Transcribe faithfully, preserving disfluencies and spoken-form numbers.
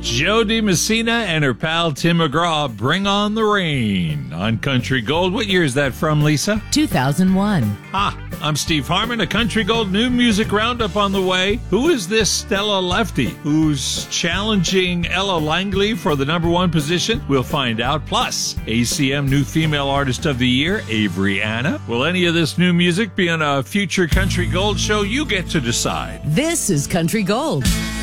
Jody Messina and her pal Tim McGraw, Bring on the Rain on Country Gold. What year is that from, Lisa? two thousand one. Ah, I'm Steve Harmon, a Country Gold New Music Roundup on the way. Who is this Stella Lefty who's challenging Ella Langley for the number one position? We'll find out. Plus, A C M New Female Artist of the Year, Avery Anna. Will any of this new music be on a future Country Gold show? You get to decide. This is Country Gold.